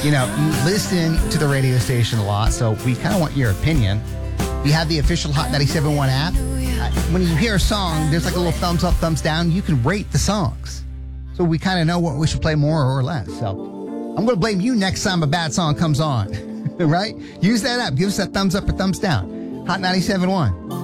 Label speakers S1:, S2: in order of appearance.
S1: listen to the radio station a lot, so we kind of want your opinion. We have the official Hot 97.1 app. When you hear a song, there's like a little thumbs up, thumbs down. You can rate the songs. So we kind of know what we should play more or less. So I'm going to blame you next time a bad song comes on. Right? Use that app. Give us that thumbs up or thumbs down. Hot 97.1.